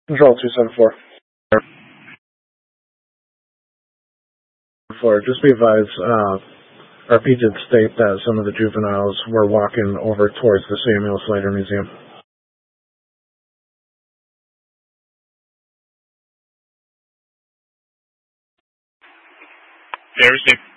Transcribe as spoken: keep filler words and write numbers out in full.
Control two seven four. Four. Just be advised, uh, R P did state that some of the juveniles were walking over towards the Samuel Slater Museum. Yeah, received.